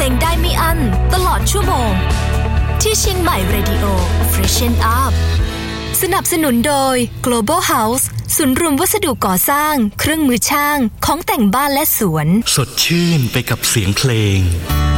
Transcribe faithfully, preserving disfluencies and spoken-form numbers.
งได้ไม่อั้นตลอดชั่วโมงที่เชียงใหม่ Radio Freshen Up สนับสนุนโดย Global House ศูนย์รวมวัสดุก่อสร้างเครื่องมือช่างของแต่งบ้านและสวนสดชื่นไปกับเสียงเพลง